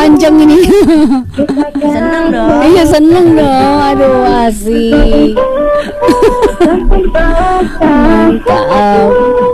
panjang ini. Seneng dong. Iya seneng dong. Aduh asik. Mantap.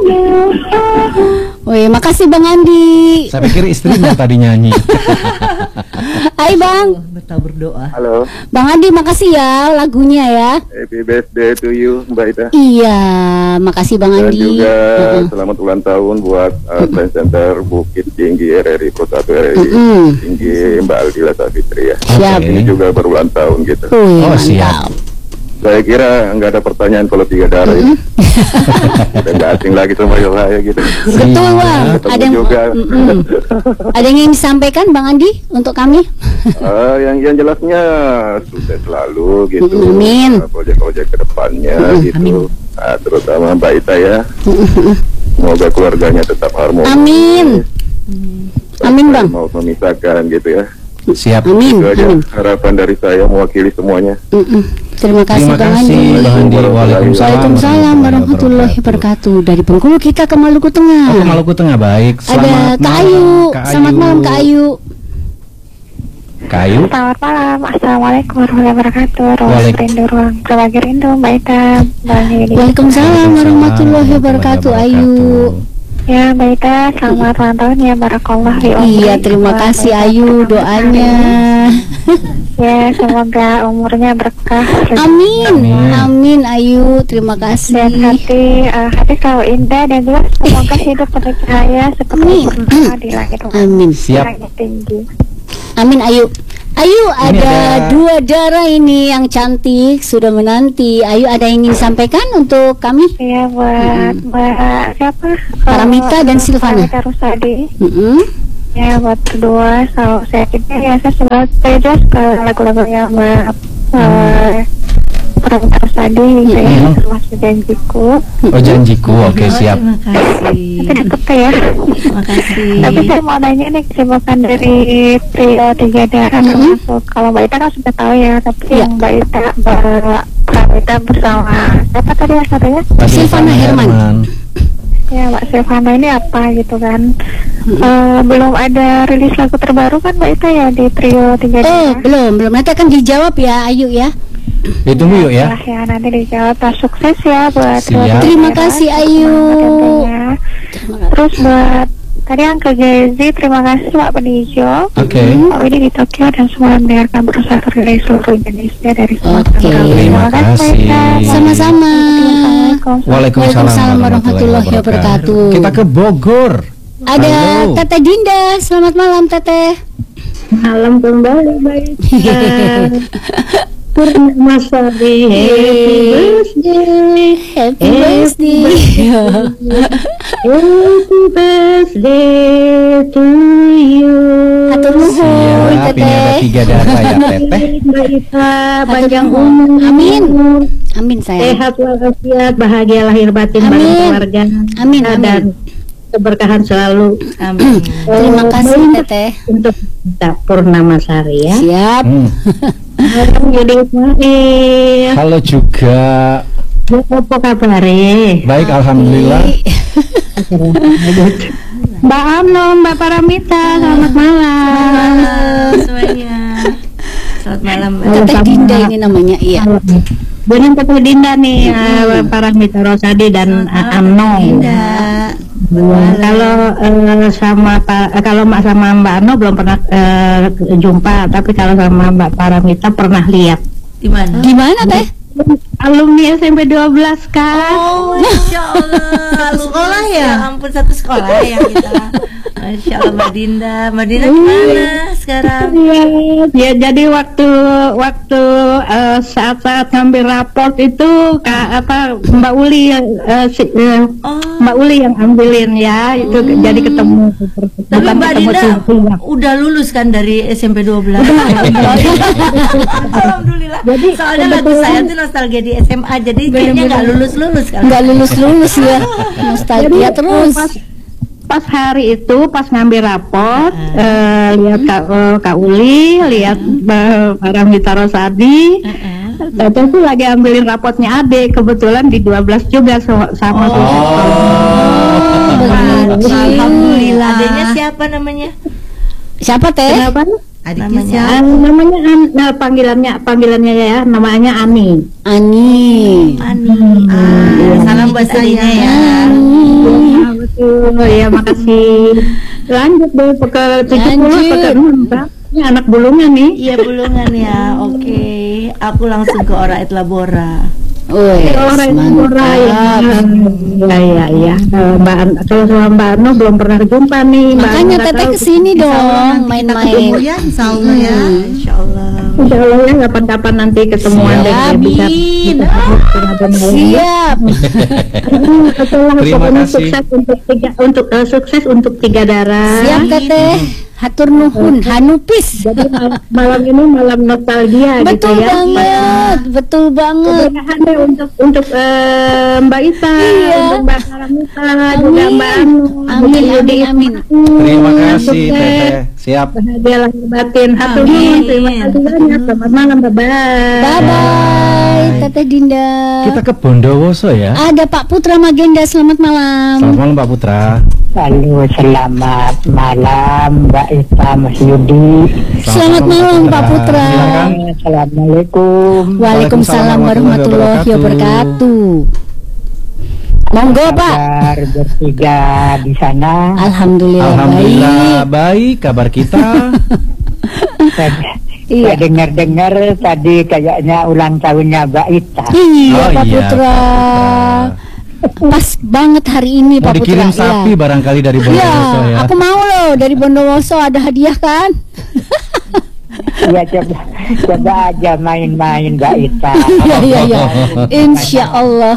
Wih, makasih Bang Andi. Saya pikir istrinya tadi nyanyi. Hai Bang. Betah berdoa. Halo, Bang Andi makasih ya lagunya ya. happy birthday to you Mbak Ita. Iya, makasih Bang Dan Andi. juga selamat ulang tahun buat Trend Center Bukit Tinggi RRI Kota RRI Tinggi Mbak Aldila Safitri ya. Siap. Ini juga berulang tahun gitu. Wih, Oh, mantap. siap. Saya kira nggak ada pertanyaan kalau 3 darah itu. Udah nggak asing lagi sama saya gitu. Betul Bang. Ketemu Ada yang juga. ada yang ingin disampaikan Bang Andi untuk kami? Yang jelasnya sukses selalu gitu. Amin. Proyek-proyek kedepannya gitu. Nah, terutama Mbak Ita ya. Semoga keluarganya tetap harmonis. Amin. Amin Bang. Mau memisahkan gitu ya. Siap. Amin. Itu aja Amin. harapan dari saya mewakili semuanya. Terima kasih Terima Bang kasih Andi. Bang Andi. Waalaikumsalam warahmatullahi wabarakatuh. Dari Bengkulu kita ke Maluku Tengah. Oh, ke Maluku Tengah, baik. Ada Selamat Kak malam, Ayu. Kak Selamat malam Kak Ayu. Kak Ayu. Selamat malam, assalamualaikum warahmatullahi wabarakatuh. Ruang Waalaikum- rindu, ruang berbagi rindu, Mbak Ita, Mbak Hedi. Waalaikumsalam warahmatullahi wabarakatuh Ayu. Ya, Mbak Ita, selamat ulang tahun ya, barakallah di umri. Iya, terima kasih Ayu doanya. Ya, semoga umurnya berkah. Amin. Amin. Amin Ayu, terima Dan kasih. hati selalu indah dan juga semoga hidup penuh cahaya seperti Amin. purnama di langit Amin. Siap. langit tinggi. Amin Ayu. Ayu ada ada- 2 darah ini yang cantik sudah menanti. Ayu ada yang ingin sampaikan untuk kami? Iya, buat Mbak siapa? Paramita dan Silvana. Paramita Rusadi. Ya, buat berdua selalu saya pikir ya saya selalu saya ke lagu-lagu yang Paramita Rusadi saya termasuk janjiku. Oh, janjiku. Oke, siap. Terima kasih. Tapi deket ya. Terima kasih. Tapi saya mau nanya nih kesibukan dari trio 3 darah termasuk kalau Mbak Ita kan sudah tahu ya, tapi yang Mbak Ita Paramita bersama siapa tadi ya satunya? Silvana Herman. Ya, Mbak Silvana ini apa gitu kan? Belum ada rilis lagu terbaru kan Mbak Ita ya di trio 3 Oh, darah? belum. Nanti akan dijawab ya Ayu ya. Ditunggu yuk ya. Ya, nanti dijawab. Sukses ya buat Siap. trio Terima 3 kasih, darah. Ayu. Tentunya. Terus buat tadi yang ke Gezi, terima kasih Pak Penijo. Oke. Pak Widi di Tokyo dan semua yang mendengarkan berusaha dari seluruh Indonesia dari semua Oke. tempat. Terima kasih. Sama-sama. Assalamualaikum. Waalaikumsalam warahmatullahi wabarakatuh. Kita ke Bogor. Ada Halo. Teteh Dinda. Selamat malam Teteh. Malam kembali baik. Purnama Sari, happy birthday, Happy birthday. happy birthday to you. Atur nuhun Siap, ini ada Teteh. 3 darah ya, Teteh. Mbak Ita, panjang nuhun. umur, Amin. Amin sayang. sehat walafiat, bahagia lahir batin bareng Amin. keluarga, Amin, dan keberkahan selalu. Amin. Terima kasih Teteh. Untuk kita Purnama Sari ya. Siap. Jadi Ismail, Halo juga. apa kabarnya? Baik, alhamdulillah. Mbak Amno, Mbak Paramita, selamat malam. Halo semuanya. Selamat malam. Mbak. Teteh Dinda ini namanya. Iya. Dengan Teteh Dinda nih, Paramita Rosadi dan Amno. Dinda. Kalau Mbak sama Mbak Amno belum pernah jumpa, tapi kalau sama Mbak Paramita pernah lihat. Di mana? Gimana Teh? Alumni SMP 12 kan. Oh, Masya Allah. Sekolah ya? Ya ampun, satu sekolah ya kita. Masya Allah, Mbak Dinda. Mbak Dinda gimana sekarang? Ya, jadi waktu saat-saat ngambil raport itu Mbak Uli Mbak Uli yang ambilin ya, itu jadi ketemu. Tapi Bukan Mbak ketemu Dinda tuh. udah lulus kan dari SMP 12? Alhamdulillah. Soalnya lagu saya tuh nostalgia di SMA, jadi kayaknya nggak lulus-lulus kan? Nggak lulus ya. Nostalgia terus. Pas hari itu pas ngambil raport lihat Kak Uli, lihat Paramita Rosadi. Terus tuh lagi ambilin rapotnya Ade, kebetulan di 12 juga sama Alhamdulillah. Adanya siapa namanya? Siapa teh? Kenapa? Adiknya Namanya siapa? panggilannya ya, namanya Ani. Ani. Salam buat adiknya ya. Ya, betul. Ya, makasih. Lanjut deh ke 70 ke 6. Ini anak bulungan nih. Iya, bulungan ya. Oke. Aku langsung ke Oraet Labora. Orang ya. Kalau sama Mbak Ano belum pernah jumpa nih. Makanya Teteh kesini dong, main-main. Ya, insya Allah ya. Insya Allah. Insya Allah ya, kapan-kapan nanti ketemuan Siap. dan bisa. Siap. Terima kasih. Sukses untuk tiga darah. Siap Teteh. Hatur nuhun, hanupis. Jadi malam ini malam nostalgia Betul gitu ya. banget, betul banget. Keberkahan deh untuk Mbak Ita, untuk Mbak Haramita, juga Mbak Anu. Amin, amin, amin. Terima kasih Teteh. Siap. Bahagia lahir batin. Hatur nuhun, terima kasih banyak. Selamat malam, bye-bye. Bye-bye, Teteh Dinda. Kita ke Bondowoso ya. Ada Pak Putra Magenda, selamat malam. Selamat malam Pak Putra. Halo, selamat malam Mbak Ita, Mas Yudi. Selamat malam Pak Putra. Silakan. Assalamualaikum. Waalaikumsalam warahmatullahi wabarakatuh. Monggo Pak. Kabar bertiga di sana. Alhamdulillah, Alhamdulillah baik. baik kabar kita. Saya dengar-dengar tadi kayaknya ulang tahunnya Mbak Ita. Iya Oh, Pak iya, Putra. Pas banget hari ini Mau Pak Putra. dikirim sapi barangkali dari Bondowoso ya. Aku mau loh dari Bondowoso, ada hadiah kan? Ya coba aja main-main Mbak Ita. Iya. Insya Allah.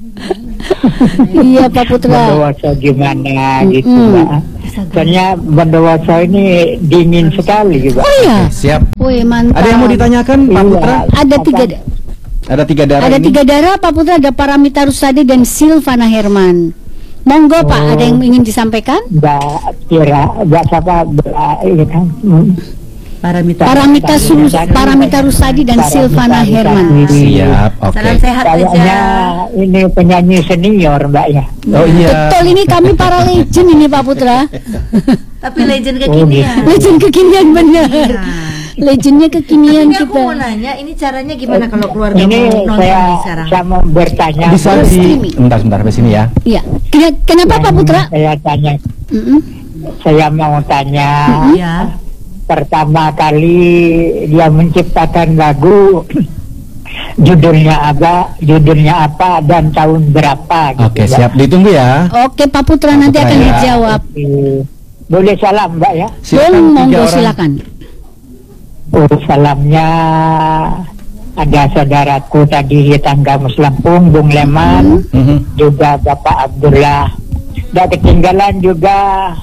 Iya Pak Putra. Bondowoso gimana gitu Mbak. Soalnya Bondowoso ini dingin sekali juga. Oh iya. Siap. Wih mantap. Ada yang mau ditanyakan Pak Iya. Putra? Ada tiga. Ada tiga darah Ada ini. tiga darah Pak Putra, ada Paramita Rusadi dan Silvana Herman. Monggo Pak, ada yang ingin disampaikan? Mbak siapa Mbak ini kan? Paramita Rusadi dan Silvana Herman. Siap. Oke. Salam sehat Kayaknya aja. ini penyanyi senior Mbak ya. Oh iya. Betul, ini kami para legend ini Pak Putra. Tapi legend kekinian. Legend kekinian benar. Legendnya kekinian Ini aku mau kita. nanya, ini caranya gimana kalau keluarga Ini mau nonton saya nih sekarang? mau bertanya. Bisa di streaming. sebentar sampai sini ya. Iya. Kenapa Pak Putra? Saya tanya, Mm-mm. saya mau tanya. Ya. Pertama kali dia menciptakan lagu judulnya apa dan tahun berapa gitu, Oke, Mbak. siap. Ditunggu ya. Oke Pak Putra nanti Putra akan ya. dijawab. Boleh salam Mbak ya? Silakan, tiga Monggo orang. silakan. Salamnya ada saudaraku tadi di tangga Muslampung, Bung Leman, juga Bapak Abdullah. Dan ketinggalan juga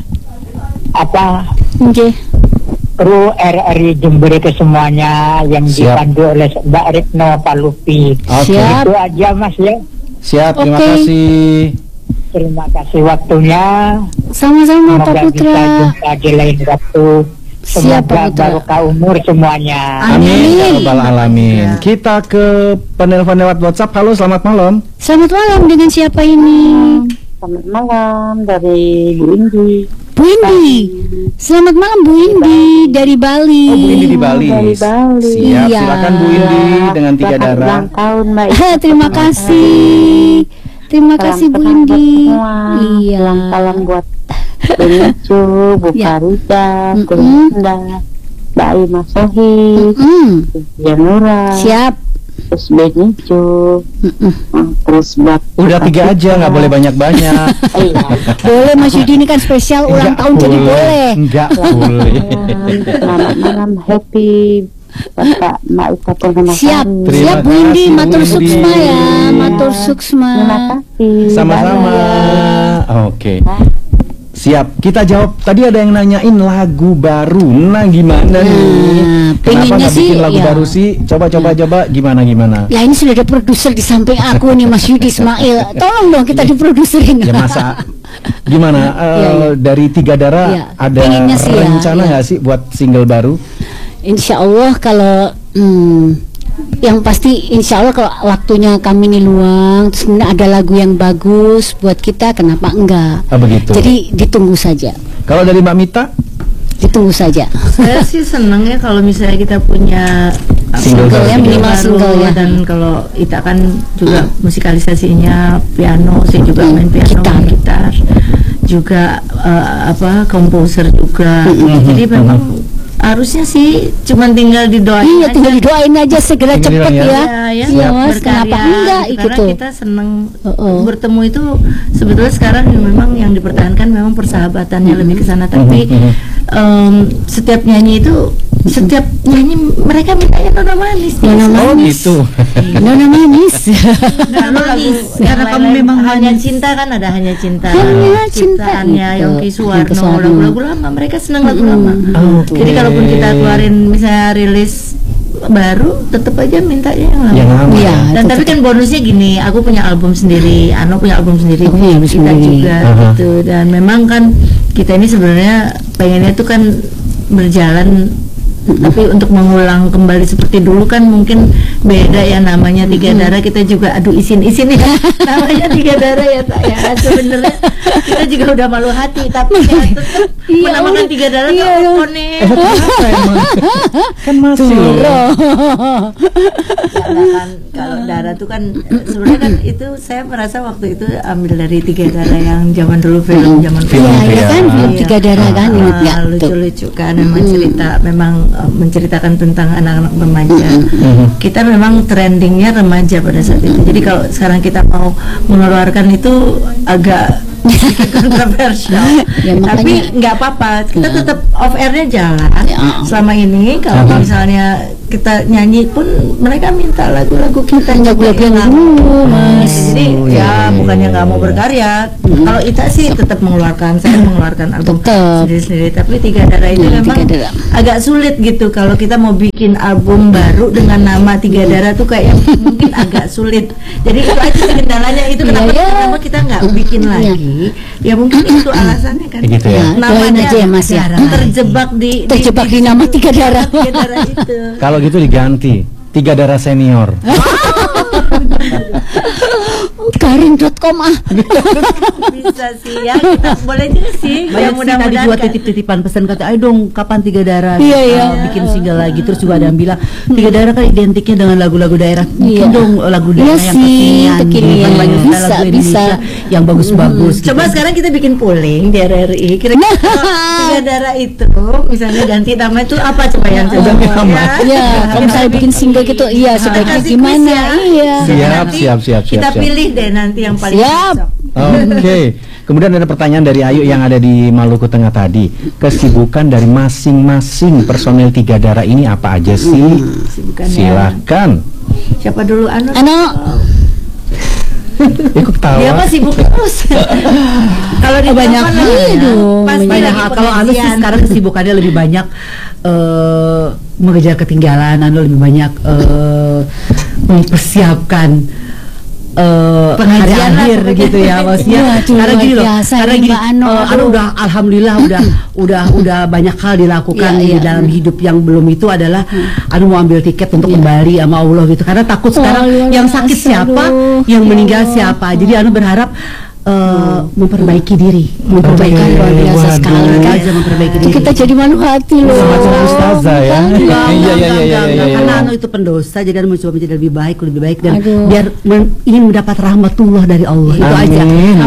Oke. kru RRI Jember ke semuanya yang Siap. dipandu oleh Mbak Retno Palupi. Oke. Siap. Itu aja Mas ya. Siap, terima Oke. kasih. Terima kasih waktunya. Sama-sama Pak Semoga Putra. bisa jumpa di lain waktu. Siap, Pak Semoga Putra. barokah umur semuanya. Amin. Ya Amin. Rabbal alamin. Kita ke penelpon lewat WhatsApp. Halo, selamat malam. Selamat malam, dengan siapa ini? Selamat malam dari Bu Indi. Bu Indi. Selamat malam Bu Indi dari Bali. Oh, Bu Indi di Bali. Dari Bali. Siap, Iya. silakan Bu Indi dengan tiga Selamat darah. ulang tahun Mbak Ita. Terima kasih. Terima kasih Bu Salam Indi. semua. Iya. Salam buat Bu Nicu, Bu Ya. Farida, Bu Mm-mm. Linda, Mbak Ima Sohi, Janura, Siap. terus Bu Nicu, terus buat Udah tiga aja, nggak boleh banyak-banyak. Iya. Boleh Mas Yudi, ini kan spesial ulang tahun jadi boleh. Enggak boleh. Selamat malam, happy Bapak Mbak Ita Purnama Siap. Sari. Terima Siap Bu Indi, kasih, Bu matur Indi. suksma ya, matur suksma. Terima kasih. Sama-sama. Oke. Siap. Kita jawab. Tadi ada yang nanyain lagu baru. Nah, gimana nih? Kenapa pengennya nggak bikin sih, lagu ya. baru sih? Coba gimana? Ya ini sudah ada produser di samping aku nih Mas Yudi Ismail. Tolong dong kita diproduserin. Ya masa gimana? Iya. Dari tiga darah Iya. ada Pengennya sih ya, rencana iya. nggak sih buat single baru? Insya Allah kalau yang pasti insya Allah kalau waktunya kami ini luang, terus kemudian ada lagu yang bagus buat kita, kenapa enggak? Ah, begitu. Jadi ditunggu saja. Kalau dari Mbak Mita? ditunggu saja. Saya sih senang ya kalau misalnya kita punya single ya, minimal single ya. Dan kalau Ita kan juga musikalisasinya piano, saya juga main piano, gitar juga komposer juga. Jadi memang harusnya sih cuman tinggal didoain. Iya, tinggal didoain aja segera cepet ya. Iya, Mas, kenapa enggak gitu. itu? Karena kita senang bertemu itu sebetulnya sekarang memang yang dipertahankan memang persahabatannya lebih ke sana, tapi setiap nyanyi mereka mintanya nona manis. Nona manis. Oh gitu. Nona manis. Karena kamu memang hanya cinta kan, ada hanya cinta. Hanya cinta. Cintaannya Yongki Suwarno, lagu-lagu lama, mereka senang lagu lama. Jadi kalaupun kita keluarin misalnya rilis baru, tetap aja mintanya yang lama. Ya, dan tapi kan bonusnya gini, aku punya album sendiri, Ano punya album sendiri, kita juga gitu. Dan memang kan kita ini sebenarnya pengennya tuh kan berjalan, tapi untuk mengulang kembali seperti dulu kan mungkin beda ya, namanya Tiga Darah. Kita juga isin ya namanya Tiga Darah ya tak ya, sebenarnya kita juga udah malu hati, tapi ya tetap menamakan Tiga Darah konek kan masih kalau darah tuh kan sebenarnya kan itu saya merasa waktu itu ambil dari Tiga Darah yang zaman dulu film ya kan, film Tiga Darah kan, ingat nggak? Lucu-lucu kan, memang cerita, memang menceritakan tentang anak-anak remaja. Kita memang trendingnya remaja pada saat itu. Jadi kalau sekarang kita mau mengeluarkan itu agak kontroversial, tapi nggak apa-apa, kita tetap off airnya jalan. Selama ini kalau misalnya kita nyanyi pun mereka minta lagu-lagu kita juga yang Mas. Jadi bukannya nggak mau berkarya. Kalau Ita sih tetap mengeluarkan, saya mengeluarkan album sendiri-sendiri. Tapi Tiga Darah itu memang agak sulit gitu. Kalau kita mau bikin album baru dengan nama Tiga Darah tuh kayak mungkin agak sulit. Jadi itu aja kendalanya itu, kenapa kita nggak bikin lagi. Ya mungkin itu alasannya kan. Gitu ya. Namanya aja ya Mas ya. Terjebak di nama Tiga Darah. Tiga Darah itu. Kalau gitu diganti Tiga Darah Senior. Karin.com bisa sih ya, kita boleh juga sih. Banyak tadi juga titip-titipan pesan, kata ayo dong kapan Tiga Darah bikin single lagi. Terus juga ada yang bilang Tiga Darah kan identiknya dengan lagu-lagu daerah, mungkin dong lagu daerah yang kekinian, banyak sekali lagu Indonesia yang bagus-bagus gitu. Coba sekarang kita bikin polling di RRI, kira-kira Tiga Darah itu misalnya ganti nama itu apa, coba yang kalau misalnya bikin single gitu, sebaiknya gimana? Siap. Kita pilih deh nanti yang paling siap. Oke. Kemudian ada pertanyaan dari Ayu yang ada di Maluku Tengah tadi. Kesibukan dari masing-masing personil Tiga Darah ini apa aja sih? Silakan. Siapa dulu? Ano. Ikut ketawa. Dia mah sibuk terus. Kalau di banyak pasti banyak hal. Kalau Anu sih sekarang kesibukannya lebih banyak mengejar ketinggalan. Anu lebih banyak mempersiapkan hari akhir gitu ya, maksudnya karena gini loh, karena gini Anu udah alhamdulillah udah banyak hal dilakukan di dalam hidup. Yang belum itu adalah Anu mau ambil tiket untuk kembali sama Allah gitu, karena takut sekarang yang sakit siapa, yang meninggal siapa. Jadi Anu berharap memperbaiki diri, memperbaiki luar biasa sekali kan, memperbaiki diri. Kita jadi malu hati loh. Semacam ustazah ya. Iya. Karena Anu itu pendosa, jadi Anu mencoba menjadi lebih baik dan biar ingin mendapat rahmatullah dari Allah. Itu aja.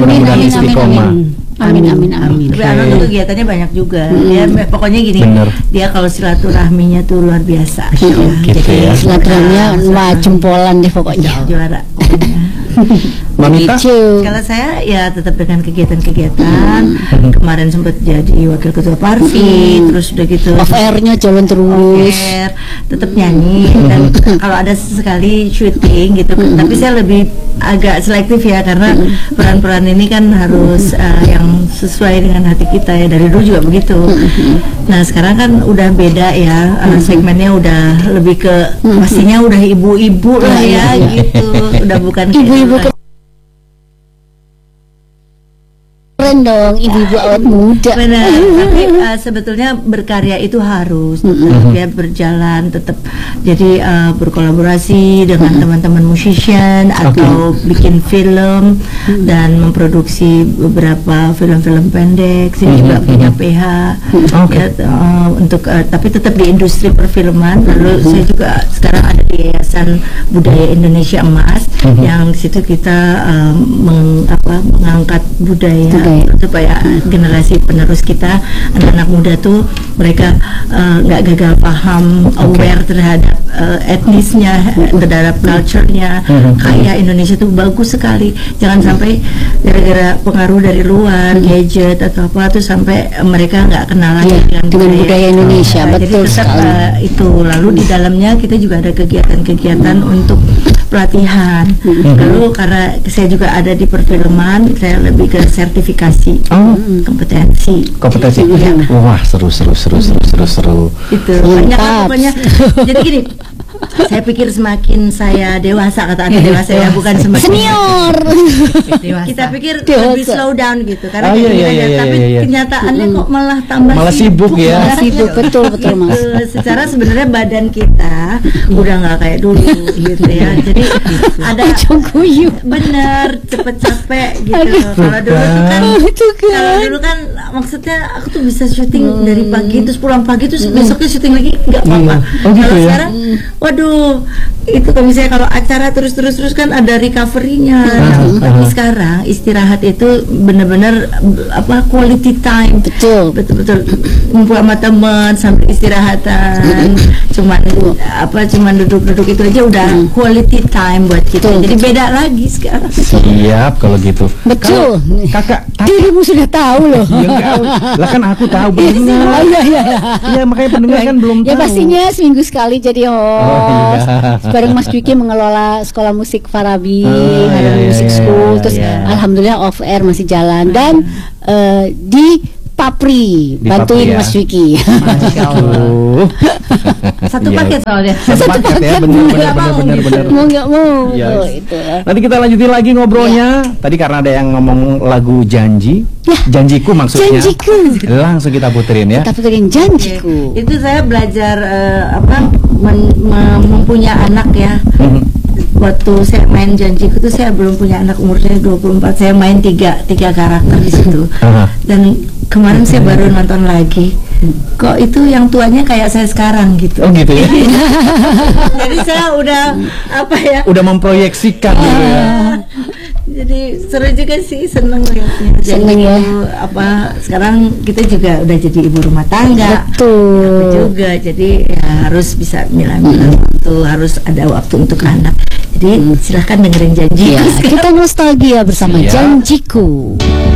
Amin. Tapi Anu tuh kegiatannya banyak juga. Dia pokoknya gini, dia kalau silaturahminya tuh luar biasa. Jadi silaturahminya jempolan deh pokoknya. Juara. Mamita? Kalau saya ya tetap dengan kegiatan-kegiatan. Kemarin sempat jadi wakil ketua Parvi, terus udah gitu off airnya jalan terus, tetap nyanyi, dan kalau ada sekali syuting gitu. Tapi saya lebih agak selektif ya, karena peran-peran ini kan harus yang sesuai dengan hati kita ya, dari dulu juga begitu. Nah sekarang kan udah beda ya, segmennya udah lebih ke pastinya udah ibu-ibu lah ya gitu, udah bukan ibu-ibu keren dong, ibu-ibu awet muda. Benar. Tapi sebetulnya berkarya itu harus tetap ya berjalan, tetap jadi berkolaborasi dengan teman-teman musician atau bikin film dan memproduksi beberapa film-film pendek. Saya juga punya PH ya, untuk tapi tetap di industri perfilman. Lalu saya juga sekarang ada di Yayasan Budaya Indonesia Emas yang di situ kita mengangkat budaya supaya generasi penerus kita, anak-anak muda tuh mereka nggak gagal paham, aware terhadap etnisnya, terhadap culture-nya. Kayak Indonesia tuh bagus sekali. Jangan sampai gara-gara pengaruh dari luar, gadget atau apa tuh sampai mereka nggak kenal lagi dengan budaya Indonesia. Betul sekali. Itu lalu di dalamnya kita juga ada kegiatan-kegiatan untuk pelatihan. Lalu karena saya juga ada di perfilman, saya lebih ke sertifikasi kompetensi. Ya. Wah, seru. Itu banyak pokoknya. Jadi gini, saya pikir semakin saya dewasa, kata anak dewasa ya, bukan semakin senior. Kita pikir lebih slow down gitu karena tapi kenyataannya kok malah tambah sibuk ya. Malah sibuk, betul Mas. Secara sebenarnya badan kita udah nggak kayak dulu gitu ya. Jadi ada bener cepet capek gitu. Kalau dulu kan maksudnya aku tuh bisa syuting dari pagi terus pulang pagi terus besoknya syuting lagi nggak apa-apa. Kalau sekarang waduh, itu kalau misalnya kalau acara terus kan ada recovery-nya. Tapi sekarang istirahat itu benar-benar quality time. Betul ngumpul sama teman sampai istirahatan. Cuman duduk-duduk itu aja udah quality time buat kita. Jadi beda lagi sekarang. Siap kalau gitu. Betul. Kakak dirimu sudah tahu loh. Lah kan aku tahu benar. Iya, makanya pendengar kan belum tahu. Ya pastinya seminggu sekali jadi host. Bareng Mas Dwiki mengelola sekolah musik Farabi, musik school. Terus alhamdulillah off air masih jalan dan di Papri bantuin ya. Mas Dwiki. Masya Allah. Satu paket soalnya. Satu paket ya, benar. Mau nggak mau. Yes. Itu. Nanti kita lanjutin lagi ngobrolnya. Tadi karena ada yang ngomong lagu Janji, Janjiku maksudnya. Janjiku. Langsung kita puterin ya. Kita puterin Janjiku. Itu saya belajar mempunyai anak ya. Waktu saya main Janjiku tuh saya belum punya anak, umur saya 24. Saya main tiga karakter di situ. Dan kemarin saya baru nonton lagi. Kok itu yang tuanya kayak saya sekarang gitu. Oh gitu ya. Jadi saya udah udah memproyeksikan gitu ya. Jadi seru juga sih, seneng lihatnya. Seneng ya. Sekarang kita juga udah jadi ibu rumah tangga. Betul. Aku juga, jadi ya harus bisa milah-milah waktu, harus ada waktu untuk anak. Jadi silahkan dengerin Janjiku. Kita nostalgia bersama Janjiku.